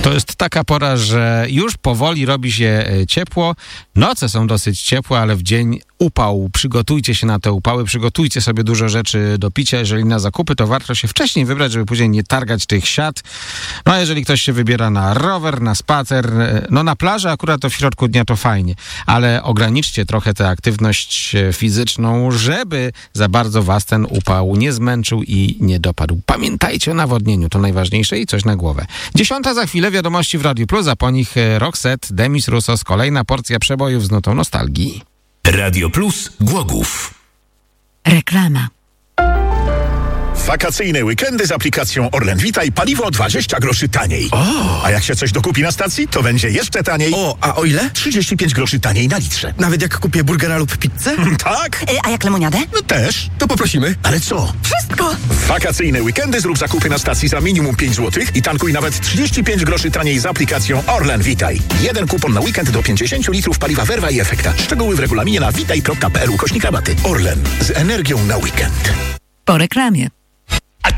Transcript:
To jest taka pora, że już powoli robi się ciepło. Noce są dosyć ciepłe, ale w dzień upał. Przygotujcie się na te upały, przygotujcie sobie dużo rzeczy do picia. Jeżeli na zakupy, to warto się wcześniej wybrać, żeby później nie targać tych siat. No a jeżeli ktoś się wybiera na rower, na spacer, no na plażę akurat to w środku dnia to fajnie, ale ograniczcie trochę tę aktywność fizyczną, żeby za bardzo was ten upał nie zmęczył i nie dopadł. Pamiętajcie o nawodnieniu, to najważniejsze i coś na głowę. 10 za chwilę wiadomości w Radiu Plus, a po nich Roxette, Demis Roussos, kolejna porcja przebojów z nutą nostalgii. Radio Plus Głogów. Reklama. Wakacyjne weekendy z aplikacją Orlen Vitaj, paliwo 20 groszy taniej. O! A jak się coś dokupi na stacji, to będzie jeszcze taniej. O, a o ile? 35 groszy taniej na litrze. Nawet jak kupię burgera lub pizzę? Tak? A jak lemoniadę? No też. To poprosimy. Ale co? Wszystko! W wakacyjne weekendy zrób zakupy na stacji za minimum 5 zł i tankuj nawet 35 groszy taniej z aplikacją Orlen Vitaj. Jeden kupon na weekend do 50 litrów paliwa Verva i Efekta. Szczegóły w regulaminie na vitaj.pl/rabaty. Orlen. Z energią na weekend. Po reklamie.